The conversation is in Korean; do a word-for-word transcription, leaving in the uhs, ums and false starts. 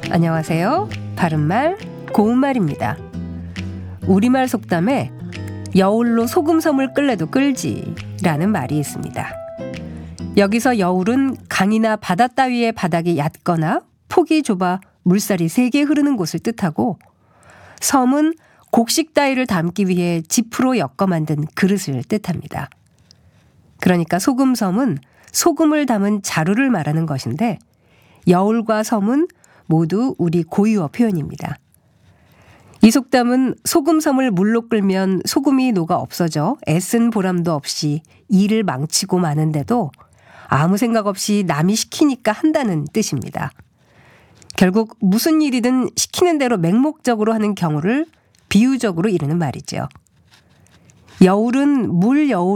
안녕하세요. 바른말 고운말입니다. 우리말 속담에 여울로 소금섬을 끌래도 끌지 라는 말이 있습니다. 여기서 여울은 강이나 바다 따위의 바닥이 얕거나 폭이 좁아 물살이 세게 흐르는 곳을 뜻하고, 섬은 곡식 따위를 담기 위해 지프로 엮어 만든 그릇을 뜻합니다. 그러니까 소금섬은 소금을 담은 자루를 말하는 것인데, 여울과 섬은 모두 우리 고유어 표현입니다. 이 속담은 소금섬을 물로 끌면 소금이 녹아 없어져 애쓴 보람도 없이 일을 망치고 마는데도 아무 생각 없이 남이 시키니까 한다는 뜻입니다. 결국 무슨 일이든 시키는 대로 맹목적으로 하는 경우를 비유적으로 이르는 말이죠. 여울은 물 여울